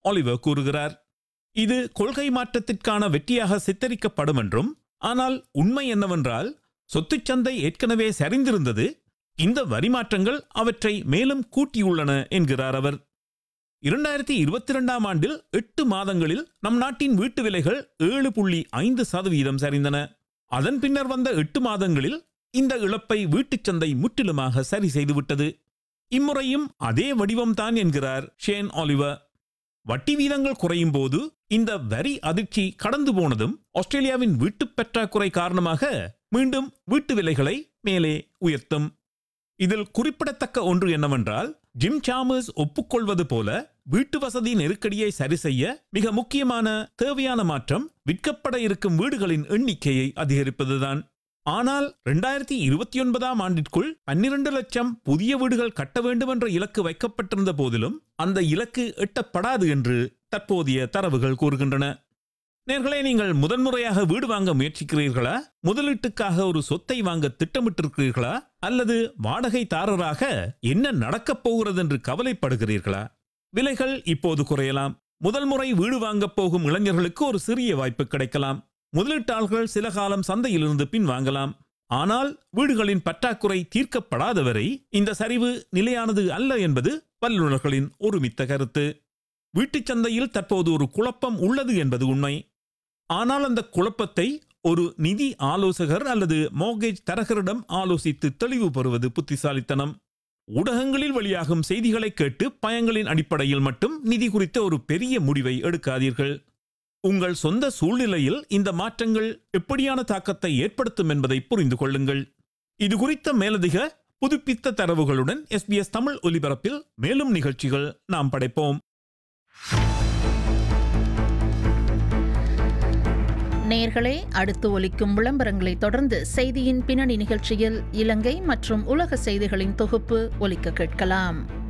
Oliver கூறுகிறார். இது கொள்கை மாற்றத்திற்கான வெற்றியாக சித்தரிக்கப்படும் என்றும், ஆனால் உண்மை என்னவென்றால் சொத்துச்சந்தை ஏற்கனவே சரிந்திருந்தது, இந்த வரி மாற்றங்கள் அவற்றை மேலும் கூட்டியுள்ளன என்கிறார் அவர். 2022 ஆண்டில் 8 மாதங்களில் நம் நாட்டின் வீட்டு விலைகள் 7.5% சரிந்தன. அதன் பின்னர் வந்த 8 மாதங்களில் இந்த இழப்பை வீட்டுச் சந்தை முற்றிலுமாக சரி செய்துவிட்டது. இம்முறையும் அதே வடிவம்தான் என்கிறார் ஷேன் ஆலிவர். வட்டி வீதங்கள் குறையும் போது இந்த வரி அதிர்ச்சி கடந்து போனதும் ஆஸ்திரேலியாவின் வீட்டு பற்றாக்குறை காரணமாக மீண்டும் வீட்டு விலைகளை மேலே உயர்த்தும். இதில் குறிப்பிடத்தக்க ஒன்று என்னவென்றால், ஜிம் சாமர்ஸ் ஒப்புக்கொள்வது போல வீட்டு வசதி நெருக்கடியை சரி செய்ய மிக முக்கியமான தேவையான மாற்றம் விற்கப்பட இருக்கும் வீடுகளின் எண்ணிக்கையை அதிகரிப்பதுதான். ஆனால் 2029 ஆண்டிற்குள் 12 லட்சம் புதிய வீடுகள் கட்ட வேண்டும் என்ற இலக்கு வைக்கப்பட்டிருந்த போதிலும் அந்த இலக்கு எட்டப்படாது என்று தற்போதைய தரவுகள் கூறுகின்றன. நேர்களே, நீங்கள் முதன்முறையாக வீடு வாங்க முயற்சிக்கிறீர்களா? முதலீட்டுக்காக ஒரு சொத்தை வாங்க திட்டமிட்டிருக்கிறீர்களா? அல்லது வாடகைதாரராக என்ன நடக்கப் போகிறது என்று கவலைப்படுகிறீர்களா? விலைகள் இப்போது குறையலாம். முதல் முறை வீடு வாங்கப் போகும் இளைஞர்களுக்கு ஒரு சிறிய வாய்ப்பு கிடைக்கலாம். முதலீட்டாளர்கள் சில காலம் சந்தையிலிருந்து பின் வாங்கலாம். ஆனால் வீடுகளின் பற்றாக்குறை தீர்க்கப்படாதவரை இந்த சரிவு நிலையானது அல்ல என்பது வல்லுநர்களின் ஒருமித்த கருத்து. வீட்டுச் சந்தையில் தற்போது ஒரு குழப்பம் உள்ளது என்பது உண்மை. ஆனால் அந்த குழப்பத்தை ஒரு நிதி ஆலோசகர் அல்லது மோர்கேஜ் தரகரிடம் ஆலோசித்து தெளிவு பெறுவது புத்திசாலித்தனம். ஊடகங்களில் வெளியாகும் செய்திகளை கேட்டு பயங்களின் அடிப்படையில் மட்டும் நிதி குறித்த ஒரு பெரிய முடிவை எடுக்காதீர்கள். உங்கள் சொந்த சூழ்நிலையில் இந்த மாற்றங்கள் எப்படியான தாக்கத்தை ஏற்படுத்தும் என்பதை புரிந்து கொள்ளுங்கள். இது குறித்த மேலதிக புதுப்பித்த தரவுகளுடன் SBS தமிழ் ஒலிபரப்பில் மேலும் நிகழ்ச்சிகள் நாம் படைப்போம். நேயர்களே, அடுத்து ஒலிக்கும் விளம்பரங்களை தொடர்ந்து செய்தியின் பின்னணி நிகழ்ச்சியில் இலங்கை மற்றும் உலக செய்திகளின் தொகுப்பு ஒலிக்க கேட்கலாம்.